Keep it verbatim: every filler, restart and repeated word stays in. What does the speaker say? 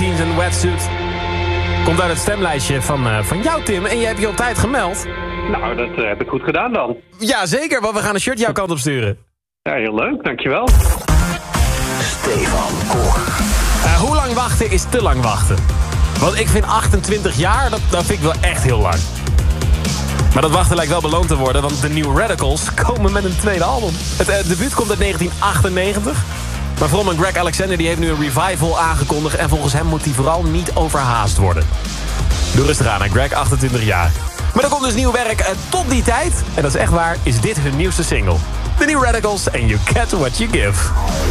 Teens en Wetsuit. Komt uit het stemlijstje van, uh, van jou, Tim. En je hebt je op tijd gemeld. Nou, dat uh, heb ik goed gedaan dan. Ja, zeker, want we gaan een shirt jouw kant op sturen. Ja, heel leuk, dankjewel. Stefan Koch. Uh, hoe lang wachten is te lang wachten? Want ik vind achtentwintig jaar, dat, dat vind ik wel echt heel lang. Maar dat wachten lijkt wel beloond te worden, want de New Radicals komen met een tweede album. Het uh, debuut komt uit negentien achtennegentig. Maar frontman Greg Alexander die heeft nu een revival aangekondigd en volgens hem moet die vooral niet overhaast worden. Doe rustig aan, Greg, achtentwintig jaar. Maar er komt dus nieuw werk uh, tot die tijd. En dat is echt waar, is dit hun nieuwste single. The New Radicals and You Get What You Give.